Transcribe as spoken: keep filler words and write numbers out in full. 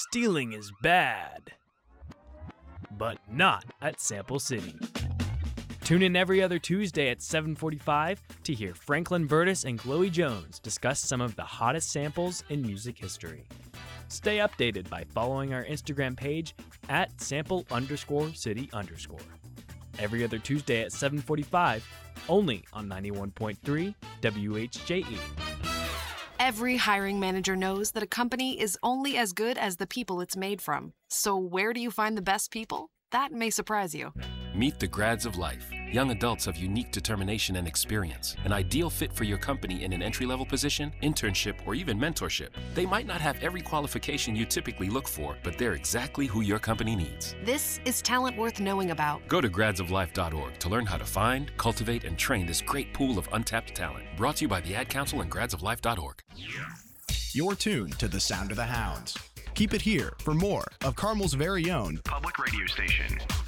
Stealing is bad, but not at Sample City. Tune in every other Tuesday at seven forty-five to hear Franklin Burtis and Chloe Jones discuss some of the hottest samples in music history. Stay updated by following our Instagram page at sample underscore city underscore. Every other Tuesday at seven forty-five, only on ninety-one point three W H J E. Every hiring manager knows that a company is only as good as the people it's made from. So where do you find the best people? That may surprise you. Meet the grads of life. Young adults of unique determination and experience. An ideal fit for your company in an entry-level position, internship, or even mentorship. They might not have every qualification you typically look for, but they're exactly who your company needs. This is talent worth knowing about. Go to grads of life dot org to learn how to find, cultivate, and train this great pool of untapped talent. Brought to you by the Ad Council and grads of life dot org. You're tuned to the Sound of the Hounds. Keep it here for more of Carmel's very own public radio station.